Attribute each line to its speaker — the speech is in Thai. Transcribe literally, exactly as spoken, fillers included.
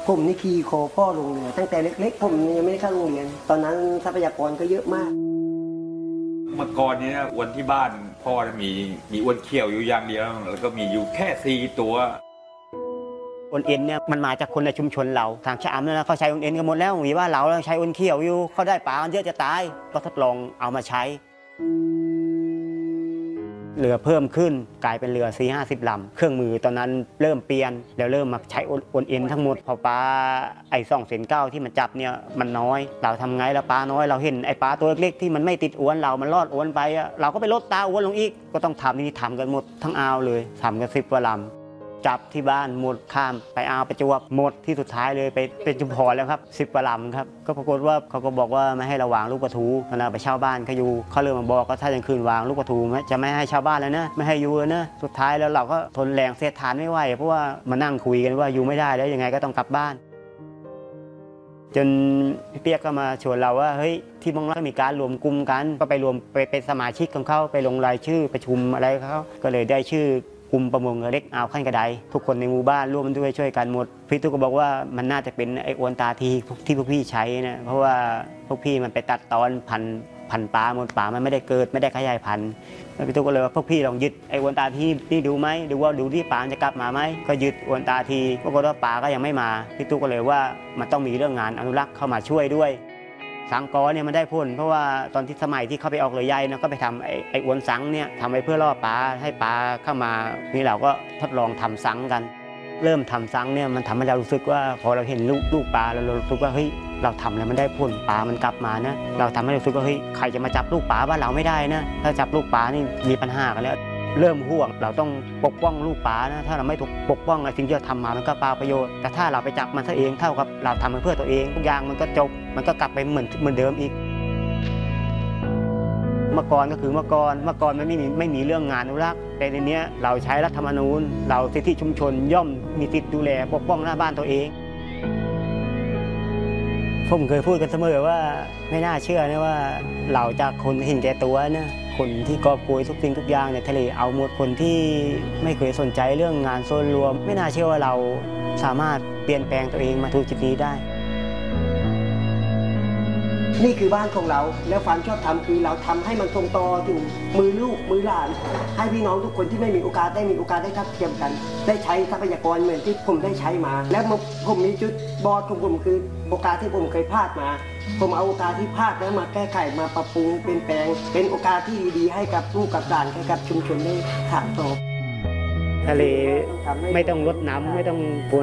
Speaker 1: ผมนี่ขี่คอพ่อลงเรือตั้งแต่เล็กๆผมยังไม่ได้เข้าโรงเรียนตอนนั้นทรัพยากรก็เยอะมาก
Speaker 2: เมื่อก่อนนี้นะอวนที่บ้านพ่อมีมีอวนเขียวอยู่อย่างเดียวแล้วก็มีอยู่แค่สี่ตัว
Speaker 3: อวนเอ็นเนี่ยมันมาจากคนในชุมชนเราทางชะอำเนี่ยเขาใช้อวนเอ็นกันหมดแล้วมีว่าเราใช้อวนเขียวอยู่เขาได้ปลาเยอะจะตายก็ทดลองเอามาใช้เรือเพิ่มขึ้นกลายเป็นเรือสี่ห้าสิบลำเครื่องมือตอนนั้นเริ่มเปลี่ยนแล้วเริ่มมาใช้อวนเอ็นทั้งหมดพอปลาไอ้สองเซนเก้าที่มันจับเนี่ยมันน้อยเราทำไงแล้วปลาน้อยเราเห็นไอ้ปลาตัวเล็กๆที่มันไม่ติดอวนเรามันรอดอวนไปเราก็ไปลดตาอวนลงอีกก็ต้องทำนี่ทำกันหมดทั้งอ่าวเลยทำกันสิบกว่าลำจับที่บ้านหมดข้ามไปอ่าวประจวบหมดที่สุดท้ายเลยไปเป็นชุมพรแล้วครับสิบกว่าลำครับก็ปรากฏว่าเขาก็บอกว่าไม่ให้เราวางลูกปลาทูเวลาไปเช่าบ้านเขาอยู่เขาเลยมาบอกก็ถ้ายังคืนวางลูกปลาทูจะไม่ให้ชาวบ้านแล้วนะไม่ให้อยู่นะสุดท้ายแล้วเราก็ทนแรงเสียดทานไม่ไหวเพราะว่ามานั่งคุยกันว่าอยู่ไม่ได้แล้วยังไงก็ต้องกลับบ้านจนพี่เปียกก็มาชวนเราว่าเฮ้ยที่บางรักมีการรวมกลุ่มกันก็ไปรวมไปเป็นสมาชิกของเขาไปลงรายชื่อประชุมอะไรเขาก็เลยได้ชื่อกลุ่มประมงเล็กอ่าวขั้นกระไดทุกคนในหมู่บ้านร่วมด้วยช่วยกันหมดพี่ตุ๊กก็บอกว่ามันน่าจะเป็นไอ้อวนตาทีที่พวกพี่ใช้นะเพราะว่าพวกพี่มันไปตัดตอนพันพันปลาหมดปลามันไม่ได้เกิดไม่ได้ขยายพันธุ์พี่ตุ๊กก็เลยว่าพวกพี่ลองยึดไอ้อวนตาทีนี่ดูไหมดูว่าดูที่ปลาจะกลับมาไหมก็ยึดอวนตาทีปรากฏว่าปลาก็ยังไม่มาพี่ตุ๊กก็เลยว่ามันต้องมีเรื่องงานอนุรักษ์เข้ามาช่วยด้วยสังกอเนี่ยมันได้ผลเพราะว่าตอนที่สมัยที่เขาไปออกเรือใหญ่นะก็ไปทำไอ้ไอ้อวนสังเนี่ยทำไปเพื่อล่อปลาให้ปลาเข้ามานี่เราก็ทดลองทำสังกันเริ่มทำสังเนี่ยมันทำให้เรารู้สึกว่าพอเราเห็นลูกลูกปลาเรารู้สึกว่าเฮ้ยเราทำแล้วมันได้ผลปลามันกลับมานะเราทำให้เรารู้สึกว่าเฮ้ยใครจะมาจับลูกปลาบ้านเราไม่ได้นะถ้าจับลูกปลานี่มีปัญหากันแล้วเริ่มห่วงเราต้องปกป้องลูกปลานะถ้าเราไม่ถูกปกป้องสิ่งที่เราทำมามันก็เปล่าประโยชน์แต่ถ้าเราไปจับมันซะเองเท่ากับเราทำมันเพื่อตัวเองทุกอย่างมันก็จบมันก็กลับไปเหมือนเหมือนเดิมอีกเมื่อก่อนก็คือเมื่อก่อนเมื่อก่อนมันไม่มีไม่มีเรื่องงานอนุรักษ์แต่ในนี้เราใช้รัฐธรรมนูญเราสิทธิชุมชนย่อมมีสิทธิดูแลปกป้องหน้าบ้านตัวเองผมเคยพูดกันเสมอว่าไม่น่าเชื่อนะว่าเราจากคนเห็นแก่ตัวนะคนที่กอบโกยทุกสิ่งทุกอย่างในทะเลเอาหมดคนที่ไม่เคยสนใจเรื่องงานส่วนรวมไม่น่าเชื่อว่าเราสามารถเปลี่ยนแปลงตัวเองมาถูกจุดนี้ได้
Speaker 1: นี่คือบ้านของเราแล้วความชอบธรรมคือเราทำให้มันทรงต่อถึงมือลูกมือหลานให้พี่น้องทุกคนที่ไม่มีโอกาสได้มีโอกาสได้ทัดเทียมกันได้ใช้ทรัพยากรเหมือนที่ผมได้ใช้มาแล้วผมมีจุดบอดของผมคือโอกาสที่ผมเคยพลาดมาผมเอาโอกาสที่พลาดแล้วมาแก้ไขมาปรับปรุงเปลี่ยนแปลงเป็นโอกาสที่ดีๆให้กับลูกกับหลานให้กับชุมชนได้ถ่ายทอด
Speaker 3: ทะเลไม่ต้องรดน้ำไม่ต้อง